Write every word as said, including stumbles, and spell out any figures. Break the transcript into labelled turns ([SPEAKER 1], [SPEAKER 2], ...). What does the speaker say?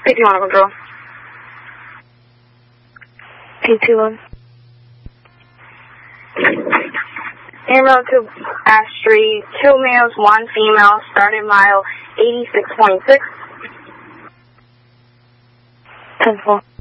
[SPEAKER 1] fifty-one control.
[SPEAKER 2] fifty-one.
[SPEAKER 1] Email to Ash Street, two males, one female, starting mile eighty-six point six.
[SPEAKER 2] ten four.